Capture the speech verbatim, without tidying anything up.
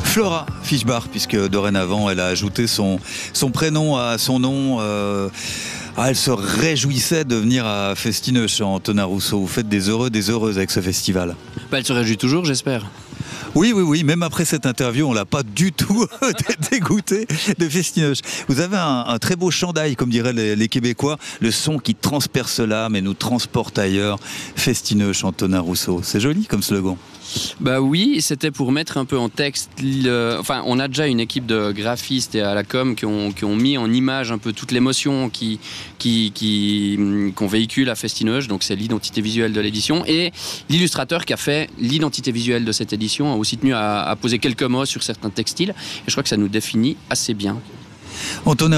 Flora Fischbach, puisque dorénavant elle a ajouté son, son prénom à son nom. Euh, ah, elle se réjouissait de venir à Festineuch, Antonin Rousseau. Vous faites des heureux, des heureuses avec ce festival. Bah, elle se réjouit toujours, j'espère. Oui, oui, oui, même après cette interview, on l'a pas du tout dégoûté de Festineuch. Vous avez un, un très beau chandail, comme diraient les, les Québécois, le son qui transperce l'âme et nous transporte ailleurs. Festineuch, Antonin Rousseau. C'est joli comme slogan. Bah oui, c'était pour mettre un peu en texte. Le... Enfin, on a déjà une équipe de graphistes et à la com qui ont, qui ont mis en image un peu toute l'émotion qui, qui, qui, qu'on véhicule à Festineuch. Donc c'est l'identité visuelle de l'édition. Et l'illustrateur qui a fait l'identité visuelle de cette édition a aussi tenu à, à poser quelques mots sur certains textiles. Et je crois que ça nous définit assez bien. Antonin